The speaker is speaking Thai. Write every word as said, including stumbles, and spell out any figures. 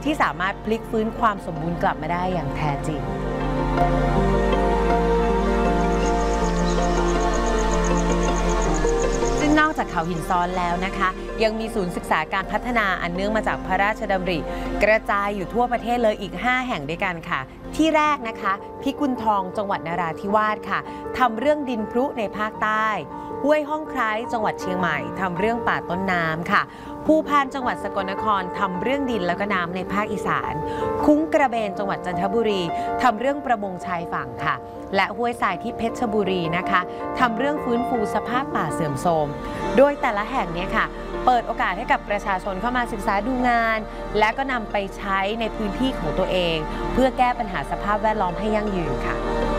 ที่สามารถพลิกฟื้นความสมบูรณ์กลับมาได้อย่างแท้จริงนอกจากเขาหินซ้อนแล้วนะคะยังมีศูนย์ศึกษาการพัฒนาอันเนื่องมาจากพระราชดำริกระจายอยู่ทั่วประเทศเลยอีกห้าแห่งด้วยกันค่ะที่แรกนะคะพิกุลทองจังหวัดนราธิวาสค่ะทำเรื่องดินพรุในภาคใต้ห้วยห้องไคร้จังหวัดเชียงใหม่ทำเรื่องป่าต้นน้ำค่ะภูพานจังหวัดสกลนครทำเรื่องดินแล้วก็น้ำในภาคอีสานคุ้งกระเบนจังหวัดจันทบุรีทำเรื่องประมงชายฝั่งค่ะและห้วยทรายที่เพชรบุรีนะคะทำเรื่องฟื้นฟูสภาพป่าเสื่อมโทรมโดยแต่ละแห่งนี้ค่ะเปิดโอกาสให้กับประชาชนเข้ามาศึกษาดูงานและก็นำไปใช้ในพื้นที่ของตัวเองเพื่อแก้ปัญหาสภาพแวดล้อมให้ยั่งยืนค่ะ